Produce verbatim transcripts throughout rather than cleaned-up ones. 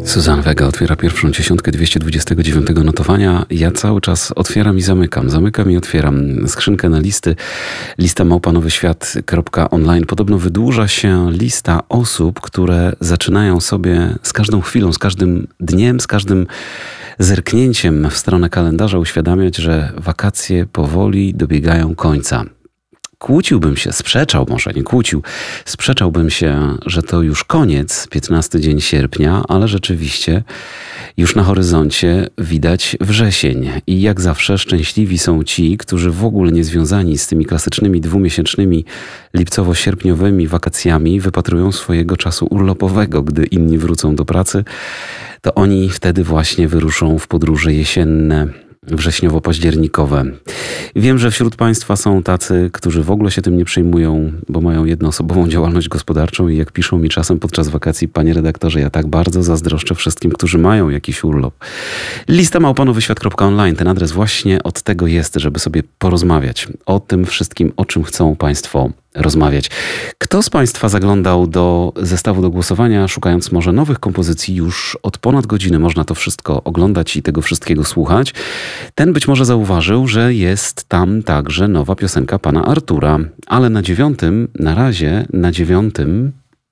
Suzanne Vega otwiera pierwszą dziesiątkę dwieście dwudziestego dziewiątego notowania. Ja cały czas otwieram i zamykam, zamykam i otwieram skrzynkę na listy. Lista małpa nowy świat kropka online. Podobno wydłuża się lista osób, które zaczynają sobie z każdą chwilą, z każdym dniem, z każdym zerknięciem w stronę kalendarza uświadamiać, że wakacje powoli dobiegają końca. Kłóciłbym się, sprzeczał, może nie kłócił, sprzeczałbym się, że to już koniec, piętnasty dzień sierpnia, ale rzeczywiście już na horyzoncie widać wrzesień. I jak zawsze szczęśliwi są ci, którzy w ogóle nie związani z tymi klasycznymi dwumiesięcznymi lipcowo-sierpniowymi wakacjami wypatrują swojego czasu urlopowego, gdy inni wrócą do pracy, to oni wtedy właśnie wyruszą w podróże jesienne, wrześniowo-październikowe. Wiem, że wśród Państwa są tacy, którzy w ogóle się tym nie przejmują, bo mają jednoosobową działalność gospodarczą i jak piszą mi czasem podczas wakacji, panie redaktorze, ja tak bardzo zazdroszczę wszystkim, którzy mają jakiś urlop. Lista małpa nowy świat kropka online. Ten adres właśnie od tego jest, żeby sobie porozmawiać o tym wszystkim, o czym chcą Państwo rozmawiać. Kto z Państwa zaglądał do zestawu do głosowania, szukając może nowych kompozycji? Już od ponad godziny można to wszystko oglądać i tego wszystkiego słuchać. Ten być może zauważył, że jest tam także nowa piosenka pana Artura, ale na dziewiątym, na razie na dziewiątym...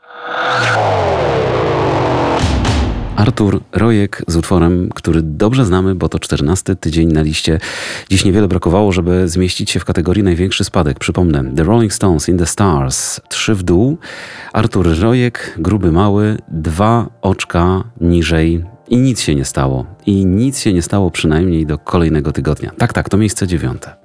Artur Rojek z utworem, który dobrze znamy, bo to czternasty tydzień na liście. Dziś niewiele brakowało, żeby zmieścić się w kategorii największy spadek. Przypomnę, The Rolling Stones in the Stars, trzy w dół. Artur Rojek, gruby mały, dwa oczka niżej i nic się nie stało. I nic się nie stało przynajmniej do kolejnego tygodnia. Tak, tak, to miejsce dziewiąte.